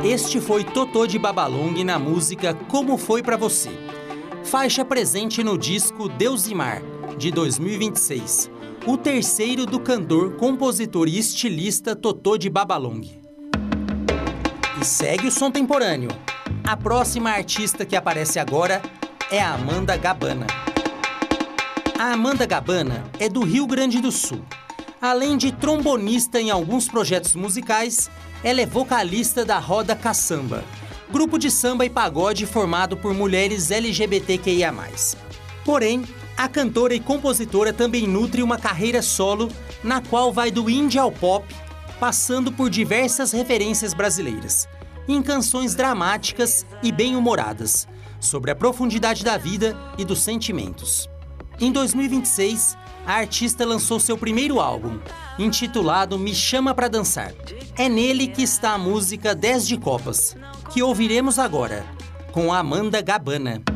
Este foi Totô de Babalong na música Como Foi Pra Você. Faixa presente no disco Deus e Mar, de 2026. O terceiro do cantor, compositor e estilista Totô de Babalong. E segue o som temporâneo. A próxima artista que aparece agora é a Amanda Gabana. A Amanda Gabana é do Rio Grande do Sul. Além de trombonista em alguns projetos musicais, ela é vocalista da Roda Caçamba, grupo de samba e pagode formado por mulheres LGBTQIA+. Porém, a cantora e compositora também nutre uma carreira solo, na qual vai do indie ao pop, passando por diversas referências brasileiras, em canções dramáticas e bem-humoradas, sobre a profundidade da vida e dos sentimentos. Em 2026, a artista lançou seu primeiro álbum, intitulado Me Chama Pra Dançar. É nele que está a música 10 de Copas, que ouviremos agora, com Amanda Gabana.